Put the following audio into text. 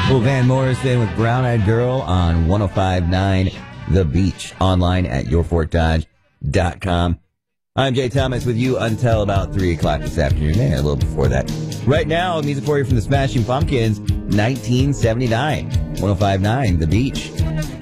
Well, Van Morrison with Brown Eyed Girl on 105.9 The Beach, online at yourfortdodge.com. I'm Jay Thomas with you until about 3 o'clock this afternoon, and a little before that. Right now, music for you from the Smashing Pumpkins, 1979, 105.9 The Beach.